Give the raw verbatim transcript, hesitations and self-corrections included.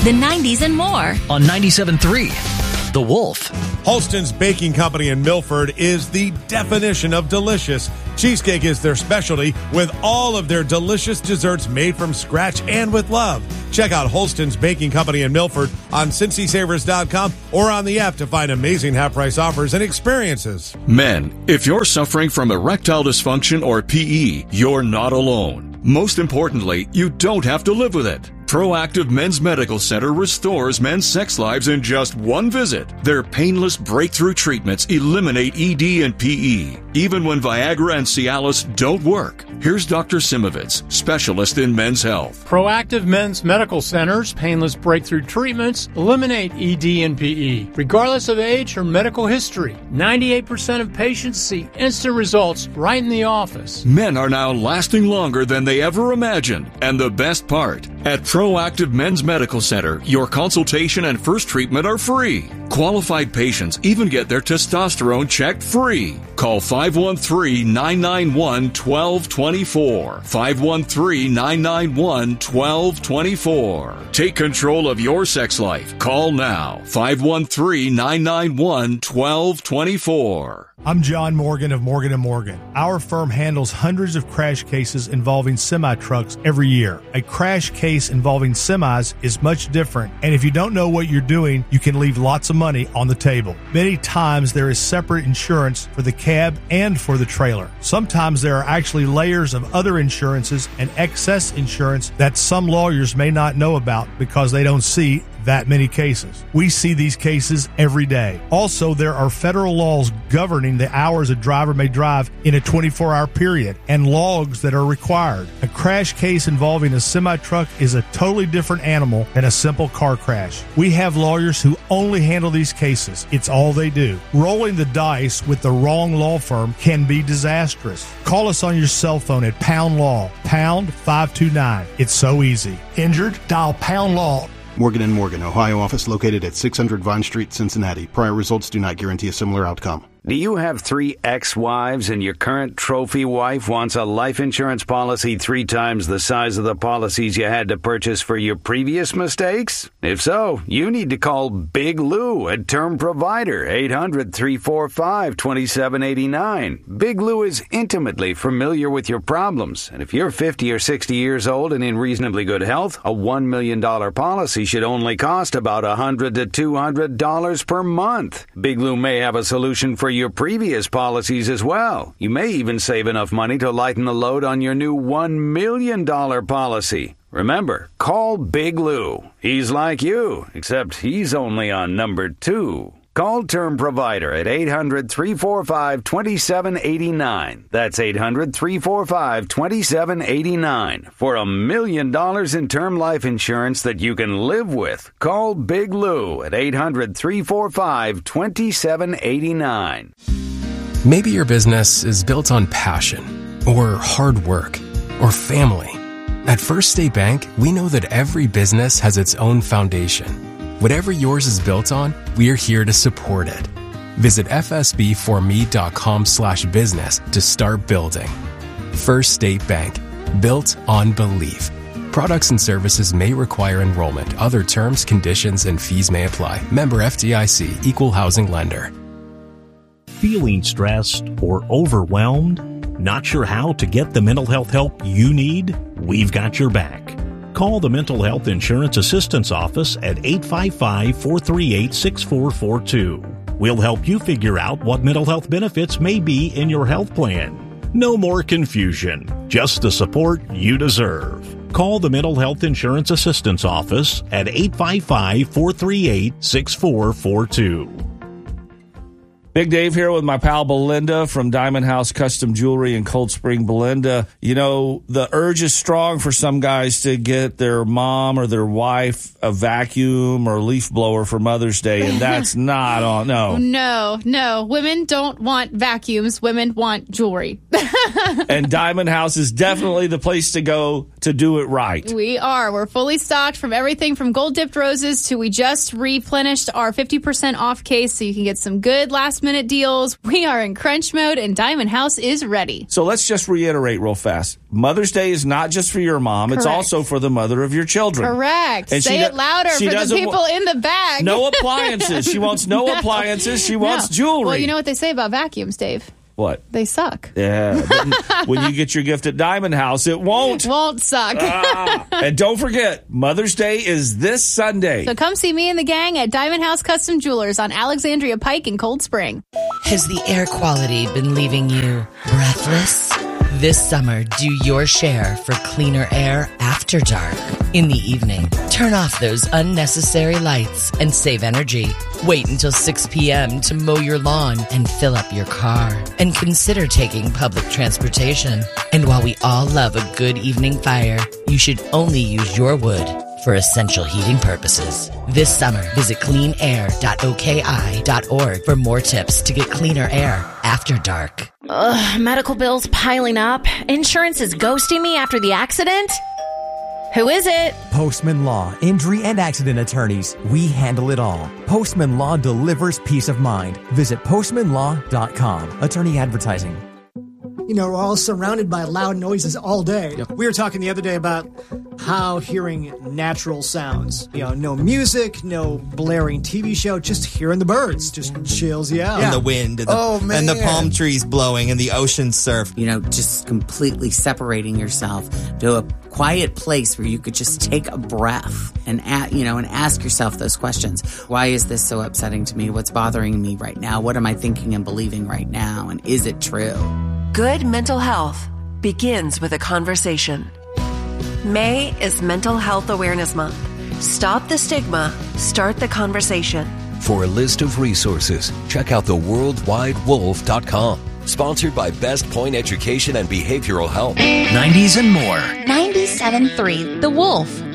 the nineties, and more. On ninety-seven point three, The Wolf. Holston's Baking Company in Milford is the definition of delicious. Cheesecake is their specialty, with all of their delicious desserts made from scratch and with love. Check out Holston's Baking Company in Milford on Cincy Savers dot com or on the app to find amazing half-price offers and experiences. Men, if you're suffering from erectile dysfunction or P E, you're not alone. Most importantly, you don't have to live with it. Proactive Men's Medical Center restores men's sex lives in just one visit. Their painless breakthrough treatments eliminate E D and P E, even when Viagra and Cialis don't work. Here's Doctor Simovitz, specialist in men's health. Proactive Men's Medical Center's painless breakthrough treatments eliminate E D and P E, regardless of age or medical history. ninety-eight percent of patients see instant results right in the office. Men are now lasting longer than they ever imagined. And the best part, at Proactive Men's Medical Center, your consultation and first treatment are free. Qualified patients even get their testosterone checked free. Call five one three, nine nine one, one two two four. five one three, nine nine one, one two two four. Take control of your sex life. Call now. five one three, nine nine one, one two two four. I'm John Morgan of Morgan and Morgan. Our firm handles hundreds of crash cases involving semi-trucks every year. A crash case involving semis is much different, and if you don't know what you're doing, you can leave lots of money on the table. Many times there is separate insurance for the cab and for the trailer. Sometimes there are actually layers of other insurances and excess insurance that some lawyers may not know about because they don't see that many cases. We see these cases every day. Also, there are federal laws governing the hours a driver may drive in a twenty-four hour period and logs that are required. A crash case involving a semi-truck is a totally different animal than a simple car crash. We have lawyers who only handle these cases. It's all they do. Rolling the dice with the wrong law firm can be disastrous. Call us on your cell phone at Pound Law, pound five two nine. It's so easy. Injured? Dial Pound Law. Morgan and Morgan, Ohio office located at six hundred Vine Street, Cincinnati. Prior results do not guarantee a similar outcome. Do you have three ex-wives and your current trophy wife wants a life insurance policy three times the size of the policies you had to purchase for your previous mistakes? If so, you need to call Big Lou at Term Provider, eight hundred, three four five, two seven eight nine. Big Lou is intimately familiar with your problems, and if you're fifty or sixty years old and in reasonably good health, a one million dollars policy should only cost about one hundred to two hundred dollars per month. Big Lou may have a solution for your previous policies as well. You may even save enough money to lighten the load on your new one million dollars policy. Remember, call Big Lou. He's like you, except he's only on number two. Call Term Provider at eight hundred, three four five, two seven eight nine. That's eight hundred, three four five, two seven eight nine. For a million dollars in term life insurance that you can live with, call Big Lou at eight hundred, three four five, two seven eight nine. Maybe your business is built on passion, or hard work, or family. At First State Bank, we know that every business has its own foundation. Whatever yours is built on, we're here to support it. Visit fsbforme.com slash business to start building. First State Bank. Built on belief. Products and services may require enrollment. Other terms, conditions, and fees may apply. Member F D I C. Equal Housing Lender. Feeling stressed or overwhelmed? Not sure how to get the mental health help you need? We've got your back. Call the Mental Health Insurance Assistance Office at eight five five, four three eight, six four four two. We'll help you figure out what mental health benefits may be in your health plan. No more confusion, just the support you deserve. Call the Mental Health Insurance Assistance Office at eight five five, four three eight, six four four two. Big Dave here with my pal Belinda from Diamond House Custom Jewelry in Cold Spring. Belinda, you know, the urge is strong for some guys to get their mom or their wife a vacuum or leaf blower for Mother's Day, and that's not on, no. No, no. Women don't want vacuums. Women want jewelry. And Diamond House is definitely the place to go to do it right. We are. We're fully stocked from everything from gold-dipped roses to we just replenished our fifty percent off case so you can get some good last minute deals. We are in crunch mode, and Diamond House is ready. So let's just reiterate real fast. Mother's Day is not just for your mom. It's Correct. also for the mother of your children. Correct. And Say she it do- louder she for the doesn't people wa- in the bag. No appliances. She wants no, No. appliances. She wants No. jewelry. Well, you know what they say about vacuums, Dave? What? They suck. Yeah. But when you get your gift at Diamond House, it won't. Won't suck. Ah. And don't forget, Mother's Day is this Sunday. So come see me and the gang at Diamond House Custom Jewelers on Alexandria Pike in Cold Spring. Has the air quality been leaving you breathless? This summer, do your share for cleaner air after dark. In the evening, turn off those unnecessary lights and save energy. Wait until six p.m. to mow your lawn and fill up your car. And consider taking public transportation. And while we all love a good evening fire, you should only use your wood for essential heating purposes. This summer, visit clean air dot o k i dot org for more tips to get cleaner air after dark. Ugh, medical bills piling up. Insurance is ghosting me after the accident. Who is it? Postman Law, injury and accident attorneys. We handle it all. Postman Law delivers peace of mind. Visit postman law dot com. Attorney advertising. You know, we're all surrounded by loud noises all day. Yep. We were talking the other day about how hearing natural sounds. You know, no music, no blaring T V show, just hearing the birds just chills you out. And the wind, and the, oh, man. and the palm trees blowing, and the ocean surf. You know, just completely separating yourself to a quiet place where you could just take a breath and, a- you know, and ask yourself those questions. Why is this so upsetting to me? What's bothering me right now? What am I thinking and believing right now? And is it true? Good mental health begins with a conversation. May is Mental Health Awareness Month. Stop the stigma, start the conversation. For a list of resources, check out the world wide wolf dot com. Sponsored by Best Point Education and Behavioral Health. nineties and more. ninety-seven point three The Wolf.